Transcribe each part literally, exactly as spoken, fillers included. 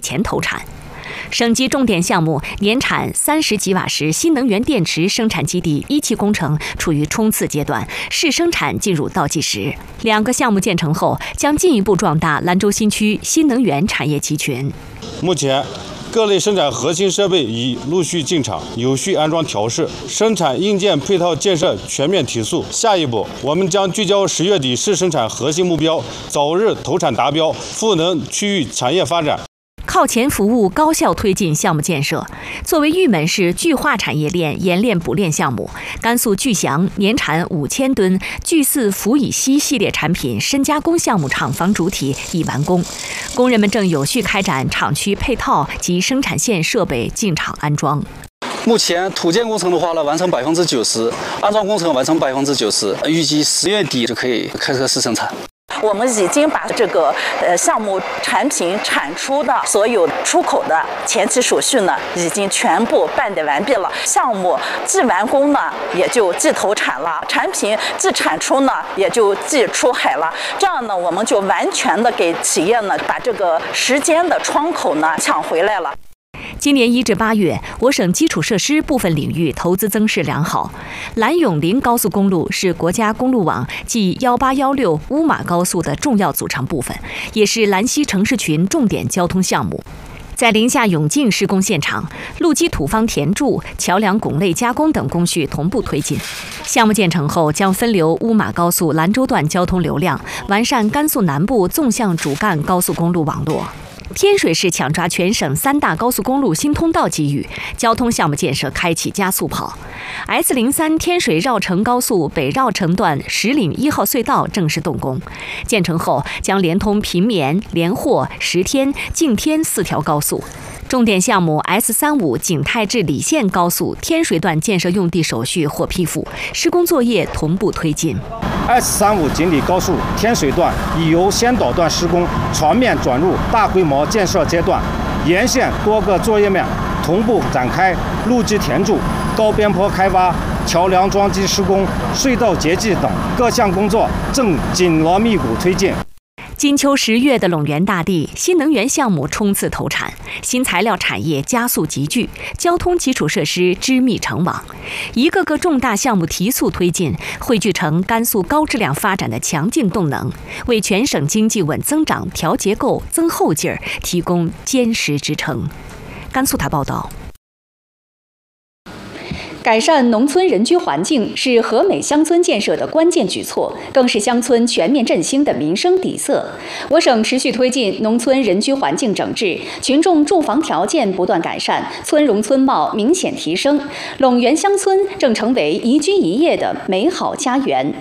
前投产。省级重点项目年产三十吉瓦时新能源电池生产基地一期工程处于冲刺阶段，试生产进入倒计时。两个项目建成后，将进一步壮大兰州新区新能源产业集群。 目前，各类生产核心设备已陆续进场，有序安装调试，生产硬件配套建设全面提速。下一步，我们将聚焦十月底试生产核心目标，早日投产达标，赋能区域产业发展。 靠前服务，高效推进项目建设。作为玉门市聚化产业链冶炼补炼项目，甘肃聚祥年产五千吨聚四氟乙烯系列产品深加工项目厂房主体已完工，工人们正有序开展厂区配套及生产线设备进场安装。 目前土建工程的话呢，完成百分之九十，安装工程完成百分之九十，预计十月底就可以开车试生产。 我们已经把这个呃项目产品产出的所有出口的前期手续呢，已经全部办得完毕了。项目既完工呢，也就既投产了；产品既产出呢，也就既出海了。这样呢，我们就完全的给企业呢，把这个时间的窗口呢抢回来了。 今年一至八月，我省基础设施部分领域投资增势良好。兰永林高速公路是国家公路网即幺八幺六乌马高速的重要组成部分，也是兰西城市群重点交通项目。在临夏永靖施工现场，路基土方填筑、桥梁拱类加工等工序同步推进。项目建成后，将分流乌马高速兰州段交通流量，完善甘肃南部纵向主干高速公路网络。天水市抢抓全省三大高速公路新通道机遇，交通项目建设开启加速跑。S 零三天水绕城高速北绕城段石岭一号隧道正式动工，建成后将连通平绵、连霍、石天、敬天四条高速。重点项目 S 三五景泰至礼县高速天水段建设用地手续获批复，施工作业同步推进。 S 三五锦里高速天水段已由先导段施工全面转入大规模建设阶段，沿线多个作业面同步展开路基填筑、高边坡开挖、桥梁桩基施工、隧道截迹等各项工作正紧锣密鼓推进。 金秋十月的陇源大地，新能源项目冲刺投产，新材料产业加速集聚，交通基础设施织密成网，一个个重大项目提速推进，汇聚成甘肃高质量发展的强劲动能，为全省经济稳增长、调结构、增后劲儿提供坚实支撑。甘肃台报道。 改善农村人居环境是和美乡村建设的关键举措，更是乡村全面振兴的民生底色。我省持续推进农村人居环境整治，群众住房条件不断改善，村容村貌明显提升，陇源乡村正成为宜居宜业的美好家园。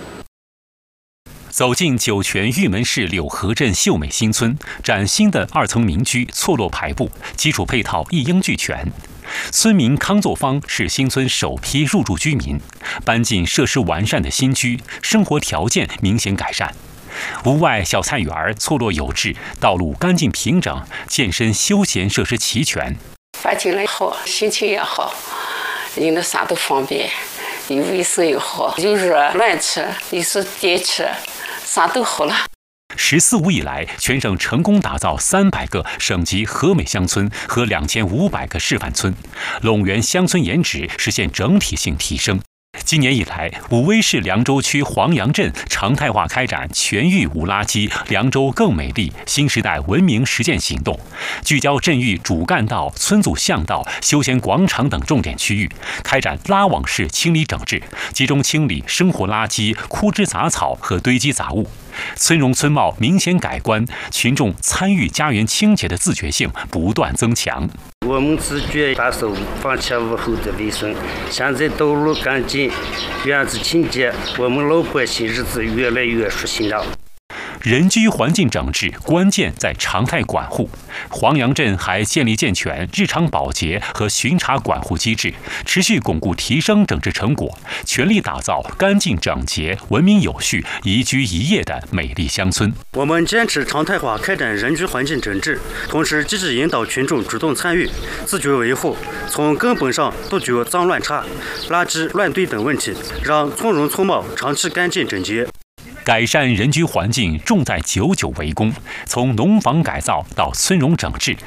走进酒泉玉门市柳河镇秀美新村，崭新的二层民居错落排布，基础配套一应俱全。村民康作芳是新村首批入住居民，搬进设施完善的新居，生活条件明显改善。屋外小菜园错落有致，道路干净平整，健身休闲设施齐全。 搬进来好，心情也好，人家啥都方便，又卫生又好，又热暖气，又是电气，啥都好了。 十四五以来，全省成功打造三百个省级和美乡村和两千五百个示范村，陇源乡村颜值实现整体性提升。今年以来，武威市凉州区黄杨镇常态化开展全域无垃圾、凉州更美丽新时代文明实践行动，聚焦镇域主干道、村组巷道、休闲广场等重点区域，开展拉网式清理整治，集中清理生活垃圾、枯枝杂草和堆积杂物。村容村貌明显改观，群众参与家园清洁的自觉性不断增强。 我们自觉打扫房前屋后的卫生，现在道路干净，院子清洁，我们老百姓日子越来越舒心了。 人居环境整治关键在常态管护。黄杨镇还建立健全日常保洁和巡查管护机制，持续巩固提升整治成果，全力打造干净整洁、文明有序、宜居宜业的美丽乡村。 我们坚持常态化开展人居环境整治，同时积极引导群众主动参与、自觉维护，从根本上杜绝脏乱差、垃圾乱堆等问题，让村容村貌长期干净整洁。 改善人居环境重在久久为功，从农房改造到村容整治，